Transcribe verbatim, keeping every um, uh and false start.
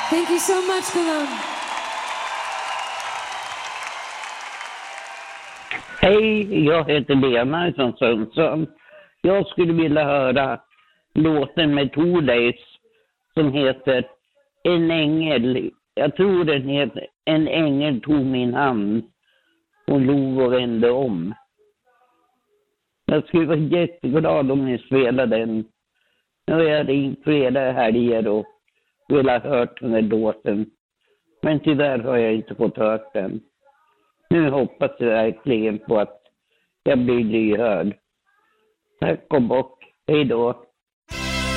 Thank you so much, Gulum. Hej, jag heter Lena från Sundsvall. Jag skulle vilja höra låten med Torleif som heter En ängel. Jag tror den heter En ängel tog min hand och log och vände om. Jag skulle vara jätteglad om ni spelar den. Nu har jag ringt flera helger och velat hört den här låten. Men tyvärr har jag inte fått hört den. Nu hoppas jag verkligen på att jag blir lyhörd. Tack och bock. Hej då.